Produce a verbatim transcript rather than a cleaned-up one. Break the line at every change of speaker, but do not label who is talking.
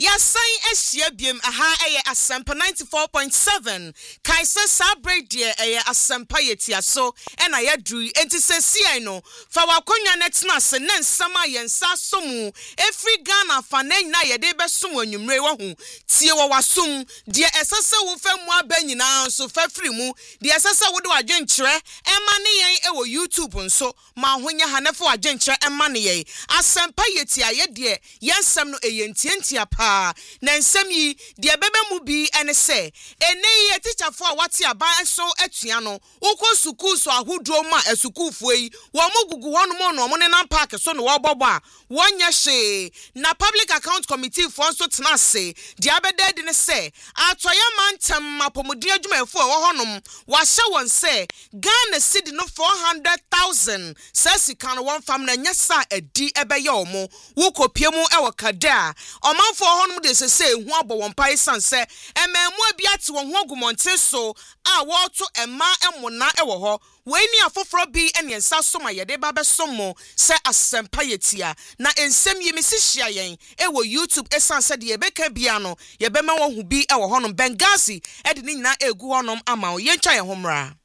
Ya sign esia biem aha eye asempa ninety-four point seven Kaisa sabre die eye asempa yetia so ena ya dru enti sesi no fa wakonwa netna se ne nsama yensa somu efri Ghana fa na nyina ye de besom anwumre wo hu tie wo wasum die esese wo fa mu abanyina so fa fri mu die esese wo de wadwenkyere ema ne yen e wo YouTube nso ma honya hanefo wadwenkyere ema ne yen asempa yetia ye de yensam no eyentientia pa na nsem yi de bebe mu bi ene se ene ye teacherfo a wate aban so atua no ukọ sukuu so ahuduo ma esukuufo yi wo mugugu hono mo no mo ne nan park so no wo bobo a wonya hye na public account committee for so tena se de abede de ne se atoya mantem mapomodi adwumafo a wo honom wa hye won se Ghana cedi no four hundred thousand sesi kan won fam na nyesa edi ebeye omo wo kopie mu e wo kada omanfo honom de se se hu abo won pai sanse ememu abi ate won ho gumonte so a wo to ema emona e wo ho we ni afoforo bi ene nsa so ma yede ba be so mo se asempa yetia na ensem yi mesihia yen e wo YouTube esanse de yebeka bia no yebema wo hu bi e wo honom Benghazi e de ni nyina egu honom ama wo yentwa ye homra